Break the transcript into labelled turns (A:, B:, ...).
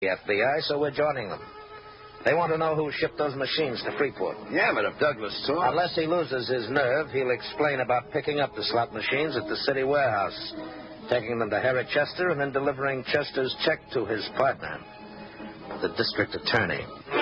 A: the FBI, so we're joining them. They want to know who shipped those machines to Freeport.
B: Yeah, but if Douglas talks...
A: Unless he loses his nerve, he'll explain about picking up the slot machines at the city warehouse, taking them to Harry Chester, and then delivering Chester's check to his partner, the district attorney.